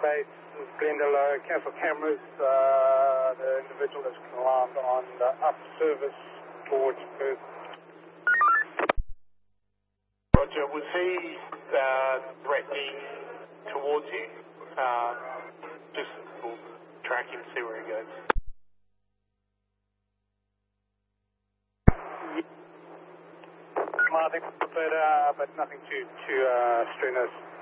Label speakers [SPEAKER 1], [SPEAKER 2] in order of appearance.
[SPEAKER 1] base, Glendalough, careful cameras. The individual is alarmed on the up service towards Perth.
[SPEAKER 2] Roger, was he threatening towards you? Just we'll track him, see where he goes.
[SPEAKER 1] I think but nothing too strenuous.